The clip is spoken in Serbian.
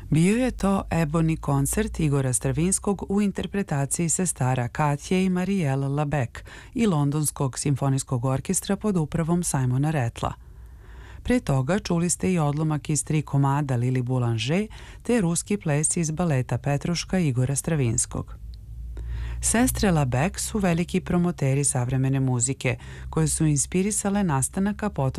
Bio je to eboni koncert Igora Stravinskog u interpretaciji sestara Katje i Marielle Labec i Londonskog simfonijskog orkestra pod upravom Simona Rattla. Pre toga čuli ste i odlomak iz 3 komada Lili Boulanger te ruski ples iz baleta Petruška Igora Stravinskog. Sestre Labec su veliki promoteri savremene muzike, koje su inspirisale nastanak, a potom